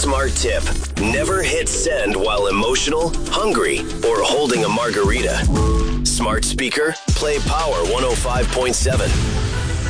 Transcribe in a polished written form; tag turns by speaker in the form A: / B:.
A: Smart tip. Never hit send while emotional, hungry, or holding a margarita. Smart speaker, play Power 105.7.